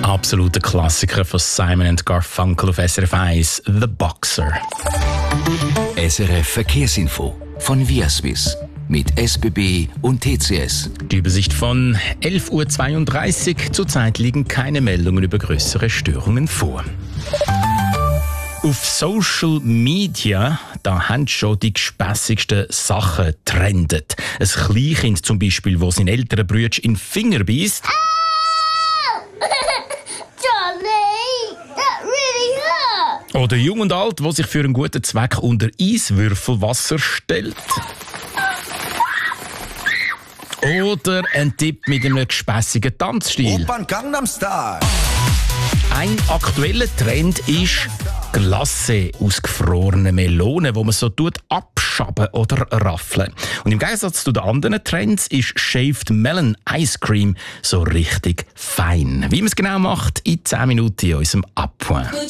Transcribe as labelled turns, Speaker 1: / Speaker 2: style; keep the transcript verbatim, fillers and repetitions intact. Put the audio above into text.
Speaker 1: Absoluter Klassiker von Simon and Garfunkel auf S R F eins, The Boxer.
Speaker 2: S R F Verkehrsinfo von Viaswiss mit S B B und T C S.
Speaker 1: Die Übersicht von elf Uhr zweiunddreißig. Zurzeit liegen keine Meldungen über größere Störungen vor. Auf Social Media, da haben schon die gespässigsten Sachen trendet. Ein Kleinkind zum Beispiel, das seinen älteren Bruder in den Finger beißt. Oder Jung und Alt, der sich für einen guten Zweck unter Eiswürfelwasser stellt. Oder ein Tipp mit einem gespässigen Tanzstil.
Speaker 3: Opern Gangnam Style.
Speaker 1: Ein aktueller Trend ist Glacé aus gefrorenen Melonen, wo man so tut abschaben oder raffeln. Und im Gegensatz zu den anderen Trends ist Shaved Melon Ice Cream so richtig fein. Wie man es genau macht, in zehn Minuten in unserem Abpoint.